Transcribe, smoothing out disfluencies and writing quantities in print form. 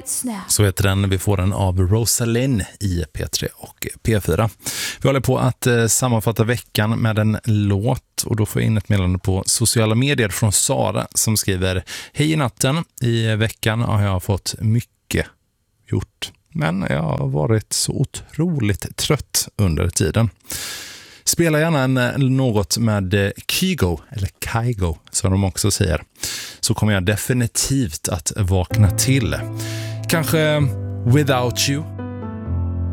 Så heter den. Vi får den av Rosalind i P3 och P4. Vi håller på att sammanfatta veckan med en låt och då får jag in ett meddelande på sociala medier från Sara som skriver: Hej i natten, i veckan har jag fått mycket gjort, men jag har varit så otroligt trött under tiden. Spela gärna något med Kygo, eller Kygo som de också säger, så kommer jag definitivt att vakna till. Kanske Without You